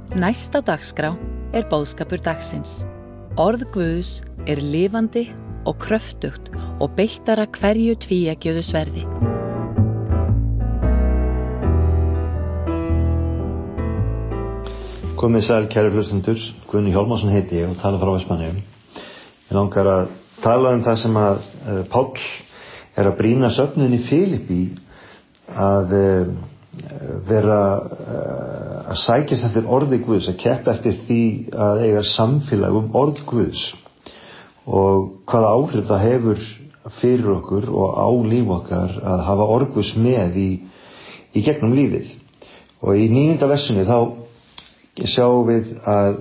Næst á dagskrá boðskapur dagsins. Orð Guðs lifandi og kröftugt og beittara hverju tvíeggjuðu sverði. Komið sæl kæru hlustendur, Guðni Hjálmarsson heiti ég og tala frá Vestmannaeyjum. Ég langar að tala það sem að Páll að brýna söfnuðinn í Filippí að vera að sækjast eftir orði Guðs, að keppa eftir því að eiga samfélag orð Guðs og hvaða áhrif það hefur fyrir okkur og á líf okkar að hafa orð Guðs með í gegnum lífið. Og í 9. versinu þá sjáum við að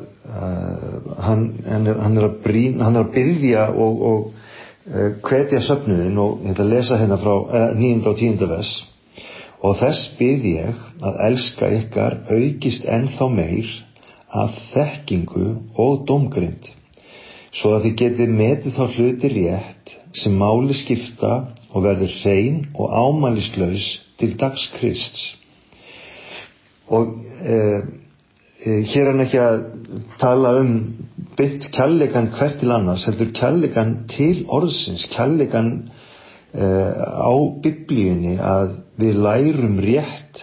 hann að biðja og hvetja söfnuðinn, og ég ætla að lesa hérna frá 9. og 10. vers. Og þess bið ég að elska ykkar aukist ennþá meir af þekkingu og dómgreind, svo að þið getið metið þá hluti rétt sem máli skipta og verður hrein og ámælislaus til dags Krists. Og hér hann ekki að tala beint kærleikann hvert til annars, heldur kærleikann til orðsins, kærleikann á Biblíunni, að við lærum rétt,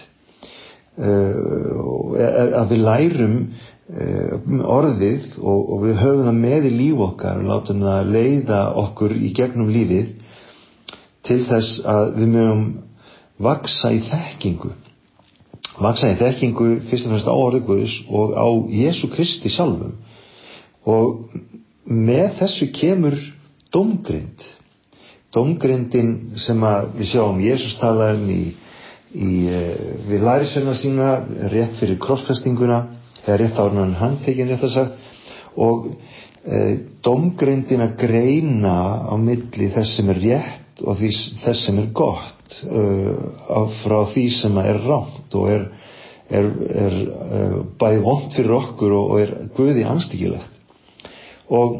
að við lærum orðið og við höfum það með í líf okkar og látum það leiða okkur í gegnum lífið til þess að við mögum vaksa í þekkingu. Vaksa í þekkingu fyrst og fremst á orði Guðs og á Jesú Kristi sjálfum. Og með þessu kemur dómgreind. Dómgreindin sem að við sjáum Jesús tala við lærisveina sína rétt fyrir krossfestinguna, eða rétt áður en hann handtekinn rétt að sagt, og dómgreindin að greina á milli þess sem rétt og þess sem gott, frá því sem rangt og bæði vont fyrir okkur og Guði andstyggilegt. Og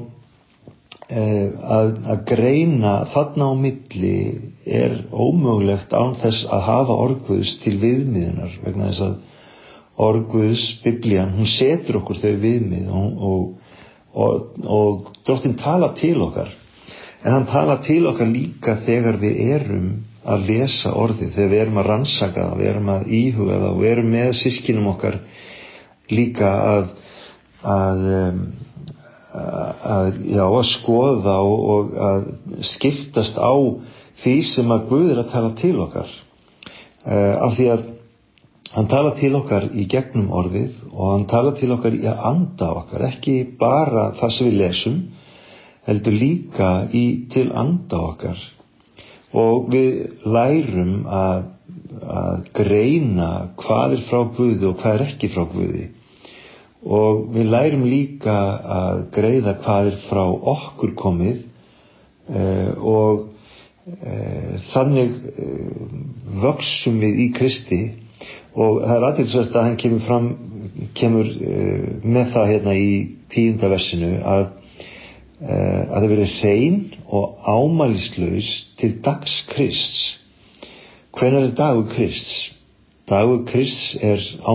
að greina þarna á milli ómögulegt án þess að hafa orð Guðs til viðmiðunar, vegna þess að orð Guðs, Biblían, hún setur okkur þau viðmið og Drottinn talar til okkar. En hann talar til okkar líka þegar við erum að lesa orðið, þegar við erum að rannsaka það, við erum að íhuga það og við erum með systkinum okkar líka að skoða og að skiptast á því sem að Guð að tala til okkar, af því að hann tala til okkar í gegnum orðið og hann tala til okkar í að anda okkar, ekki bara það sem við lesum, heldur líka til anda okkar. Og við lærum að greina hvað frá Guði og hvað ekki frá Guði. Og við lærum líka að greiða hvað frá okkur komið, og þannig vöxum við í Kristi. Og það athyglisvert að hann kemur með það hérna í 10. versinu að það verði hrein og ámælislaus til dags Krists. Hvenær dagur Krists? Dagur Krists á